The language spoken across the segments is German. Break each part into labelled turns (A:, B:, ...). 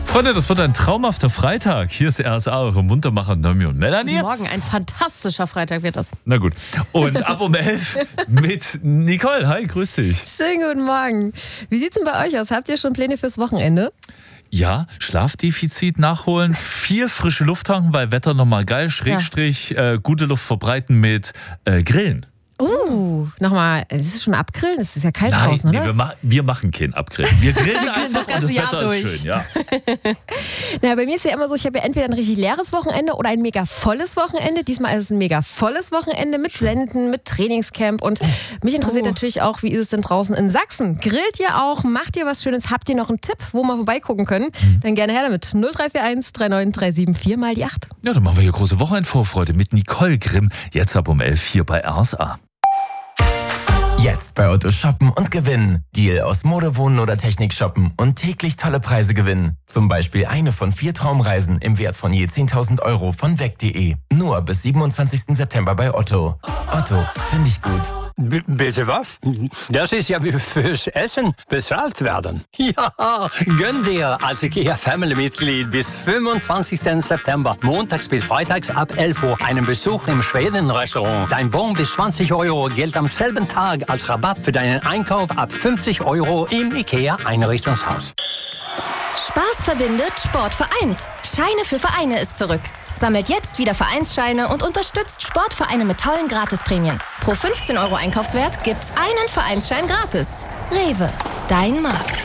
A: Freunde, das wird ein traumhafter Freitag. Hier ist RSA, eure Muntermacher Nomi und Melanie.
B: Morgen ein fantastischer Freitag wird das.
A: Na gut. Und ab um 11 mit Nicole. Hi, grüß dich.
B: Schönen guten Morgen. Wie sieht's denn bei euch aus? Habt ihr schon Pläne fürs Wochenende?
A: Ja, Schlafdefizit nachholen, 4 frische Luft tanken, weil Wetter nochmal geil, Schrägstrich, gute Luft verbreiten mit Grillen.
B: Nochmal, ist es schon abgrillen? Es ist ja kalt draußen, oder?
A: Nee, wir machen keinen Abgrillen. Wir grillen einfach und das Wetter ist schön, ja.
B: Naja, bei mir ist ja immer so, ich habe ja entweder ein richtig leeres Wochenende oder ein mega volles Wochenende. Diesmal ist es ein mega volles Wochenende mit Senden, mit Trainingscamp und mich interessiert natürlich auch, wie ist es denn draußen in Sachsen? Grillt ihr auch? Macht ihr was Schönes? Habt ihr noch einen Tipp, wo wir vorbeigucken können? Dann gerne her damit. 0341 39374 mal die 8.
A: Ja, dann machen wir hier große Wochenendvorfreude mit Nicole Grimm. Jetzt ab um 11 hier bei RSA.
C: Jetzt bei Otto shoppen und gewinnen. Deal aus Mode, Wohnen oder Technik shoppen und täglich tolle Preise gewinnen. Zum Beispiel eine von 4 Traumreisen im Wert von je 10.000 Euro von weg.de. Nur bis 27. September bei Otto. Otto, finde ich gut.
D: Bitte was? Das ist ja wie fürs Essen bezahlt werden. Ja, gönn dir als IKEA-Family-Mitglied bis 25. September, montags bis freitags ab 11 Uhr, einen Besuch im Schweden-Restaurant. Dein Bon bis 20 Euro gilt am selben Tag als Rabatt für deinen Einkauf ab 50 Euro im IKEA-Einrichtungshaus.
E: Spaß verbindet, Sport vereint. Scheine für Vereine ist zurück. Sammelt jetzt wieder Vereinsscheine und unterstützt Sportvereine mit tollen Gratisprämien. Pro 15 Euro Einkaufswert gibt's einen Vereinsschein gratis. Rewe, dein Markt.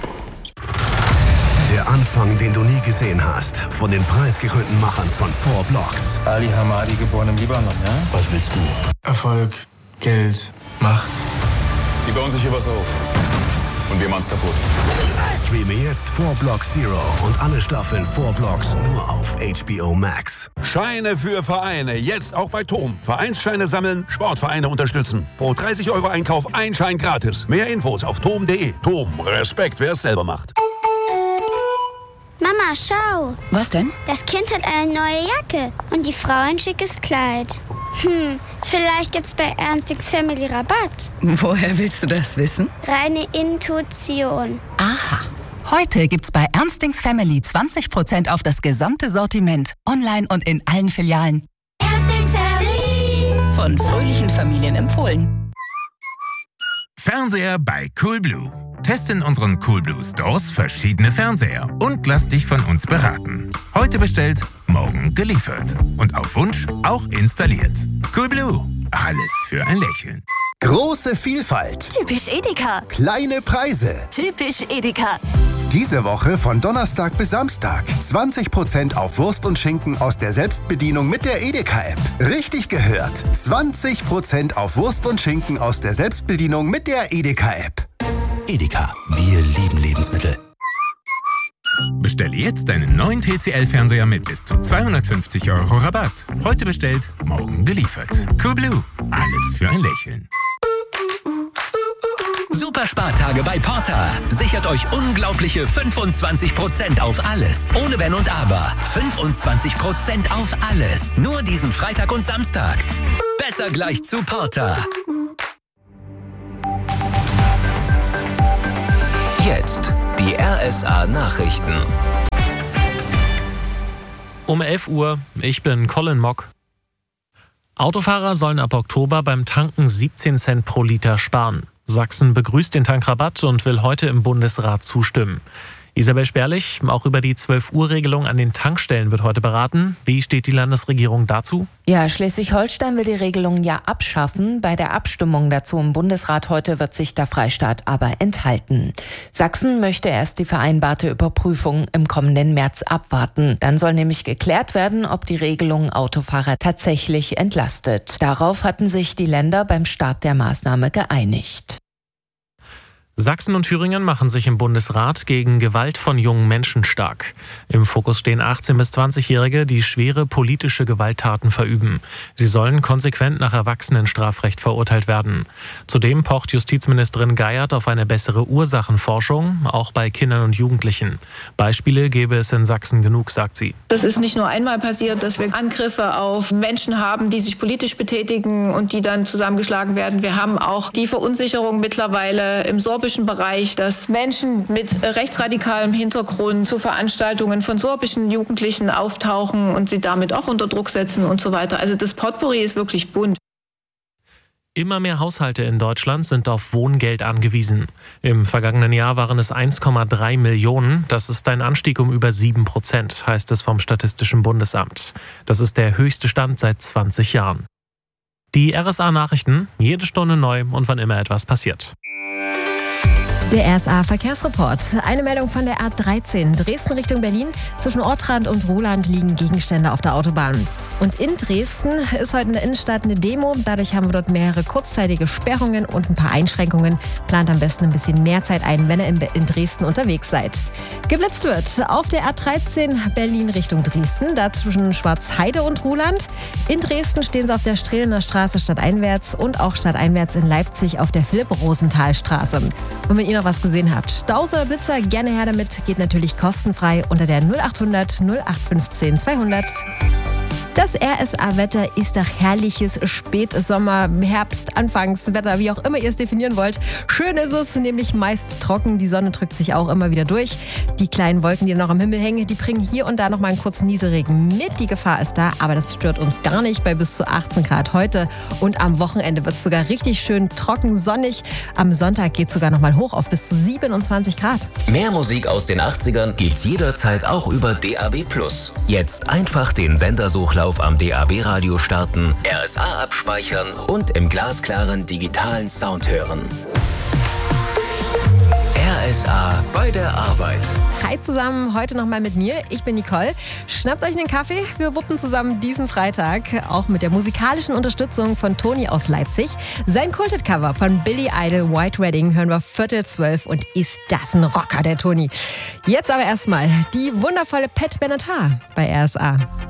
F: Der Anfang, den du nie gesehen hast. Von den preisgekrönten Machern von 4 Blocks.
G: Ali Hamadi, geboren im Libanon, ja?
F: Was willst du?
G: Erfolg, Geld, Macht.
H: Die bauen sich hier was auf. Und wir machen's kaputt.
F: Streame jetzt 4 Blocks Zero und alle Staffeln 4 Blocks nur auf HBO Max.
I: Scheine für Vereine, jetzt auch bei TOM. Vereinsscheine sammeln, Sportvereine unterstützen. Pro 30 Euro Einkauf ein Schein gratis. Mehr Infos auf tom.de. TOM, Respekt, wer es selber macht.
J: Mama, schau.
K: Was denn?
J: Das Kind hat eine neue Jacke und die Frau ein schickes Kleid. Vielleicht gibt's bei Ernstings Family Rabatt.
K: Woher willst du das wissen?
J: Reine Intuition.
K: Aha. Heute gibt's bei Ernstings Family 20% auf das gesamte Sortiment. Online und in allen Filialen.
J: Ernstings Family.
K: Von fröhlichen Familien empfohlen.
L: Fernseher bei Coolblue. Teste in unseren Coolblue Stores verschiedene Fernseher und lass dich von uns beraten. Heute bestellt, morgen geliefert. Und auf Wunsch auch installiert. Coolblue. Alles für ein Lächeln.
F: Große Vielfalt.
E: Typisch Edeka.
F: Kleine Preise.
E: Typisch Edeka.
F: Diese Woche von Donnerstag bis Samstag. 20% auf Wurst und Schinken aus der Selbstbedienung mit der Edeka-App. Richtig gehört. 20% auf Wurst und Schinken aus der Selbstbedienung mit der Edeka-App. Edeka, wir lieben Lebensmittel.
L: Bestelle jetzt deinen neuen TCL-Fernseher mit bis zu 250 Euro Rabatt. Heute bestellt, morgen geliefert. Coolblue. Alles für ein Lächeln.
M: Super Spartage bei Porter. Sichert euch unglaubliche 25% auf alles. Ohne Wenn und Aber. 25% auf alles. Nur diesen Freitag und Samstag. Besser gleich zu Porter.
C: Jetzt die RSA-Nachrichten.
N: Um 11 Uhr, ich bin Colin Mock. Autofahrer sollen ab Oktober beim Tanken 17 Cent pro Liter sparen. Sachsen begrüßt den Tankrabatt und will heute im Bundesrat zustimmen. Isabel Sperlich, auch über die 12-Uhr-Regelung an den Tankstellen wird heute beraten. Wie steht die Landesregierung dazu?
O: Ja, Schleswig-Holstein will die Regelung ja abschaffen. Bei der Abstimmung dazu im Bundesrat heute wird sich der Freistaat aber enthalten. Sachsen möchte erst die vereinbarte Überprüfung im kommenden März abwarten. Dann soll nämlich geklärt werden, ob die Regelung Autofahrer tatsächlich entlastet. Darauf hatten sich die Länder beim Start der Maßnahme geeinigt.
N: Sachsen und Thüringen machen sich im Bundesrat gegen Gewalt von jungen Menschen stark. Im Fokus stehen 18- bis 20-Jährige, die schwere politische Gewalttaten verüben. Sie sollen konsequent nach Erwachsenenstrafrecht verurteilt werden. Zudem pocht Justizministerin Geiert auf eine bessere Ursachenforschung, auch bei Kindern und Jugendlichen. Beispiele gäbe es in Sachsen genug, sagt sie.
P: Das ist nicht nur einmal passiert, dass wir Angriffe auf Menschen haben, die sich politisch betätigen und die dann zusammengeschlagen werden. Wir haben auch die Verunsicherung mittlerweile im Sorbestand sorbischen Bereich, dass Menschen mit rechtsradikalem Hintergrund zu Veranstaltungen von sorbischen Jugendlichen auftauchen und sie damit auch unter Druck setzen und so weiter. Also das Potpourri ist wirklich bunt.
N: Immer mehr Haushalte in Deutschland sind auf Wohngeld angewiesen. Im vergangenen Jahr waren es 1,3 Millionen. Das ist ein Anstieg um über 7%, heißt es vom Statistischen Bundesamt. Das ist der höchste Stand seit 20 Jahren. Die RSA-Nachrichten, jede Stunde neu und wann immer etwas passiert.
B: Der RSA-Verkehrsreport. Eine Meldung von der A13. Dresden Richtung Berlin. Zwischen Ortrand und Roland liegen Gegenstände auf der Autobahn. Und in Dresden ist heute in der Innenstadt eine Demo. Dadurch haben wir dort mehrere kurzzeitige Sperrungen und ein paar Einschränkungen. Plant am besten ein bisschen mehr Zeit ein, wenn ihr in Dresden unterwegs seid. Geblitzt wird auf der A13 Berlin Richtung Dresden. Da zwischen Schwarzheide und Roland. In Dresden stehen sie auf der Strehlener Straße stadteinwärts und auch stadteinwärts in Leipzig auf der Philipp-Rosenthal-Straße. Und wenn ihr noch was gesehen habt, Staus oder Blitzer, gerne her damit. Geht natürlich kostenfrei unter der 0800 0815 200. Das RSA-Wetter ist doch herrliches Spätsommer-, Herbst-, Anfangswetter, wie auch immer ihr es definieren wollt. Schön ist es, nämlich meist trocken. Die Sonne drückt sich auch immer wieder durch. Die kleinen Wolken, die noch am Himmel hängen, die bringen hier und da noch mal einen kurzen Nieselregen mit. Die Gefahr ist da, aber das stört uns gar nicht bei bis zu 18 Grad heute. Und am Wochenende wird es sogar richtig schön trocken, sonnig. Am Sonntag geht es sogar noch mal hoch auf bis zu 27 Grad.
M: Mehr Musik aus den 80ern gibt's jederzeit auch über DAB+. Jetzt einfach den Sendersuchlauf am DAB-Radio starten, RSA abspeichern und im glasklaren digitalen Sound hören. RSA bei der Arbeit.
B: Hi zusammen, heute nochmal mit mir. Ich bin Nicole. Schnappt euch einen Kaffee. Wir wuppen zusammen diesen Freitag, auch mit der musikalischen Unterstützung von Toni aus Leipzig. Sein Kulted-Cover von Billy Idol, White Wedding, hören wir 11:45 und ist das ein Rocker, der Toni. Jetzt aber erstmal die wundervolle Pat Benatar bei RSA.